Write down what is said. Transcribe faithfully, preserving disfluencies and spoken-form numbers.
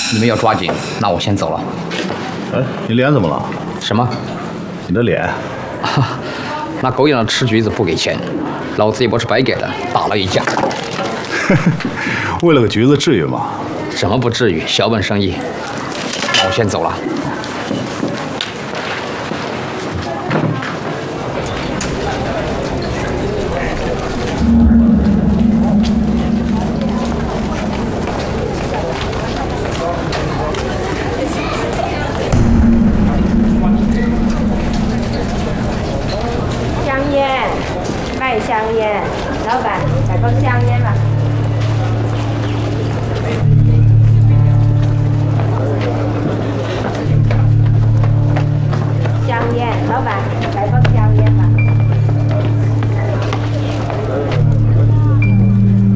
你们要抓紧，那我先走了。 哎，你脸怎么了？ 什么？ 你的脸？ 那狗养的吃橘子不给钱，老子也不是白给的，打了一架。 为了个橘子至于吗？ 什么不至于，小本生意。那我先走了。 香烟，卖香烟，老板，买包香烟吧。香烟，老板。